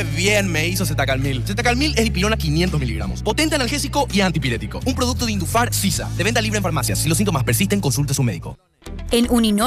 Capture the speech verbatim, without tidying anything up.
bien me hizo Zetacalmil. Zetacalmil es dipirona quinientos miligramos. Potente analgésico y antipirético. Un producto de Indufar Sisa. De venta libre en farmacias. Si los síntomas persisten, consulte a su médico. En Uninor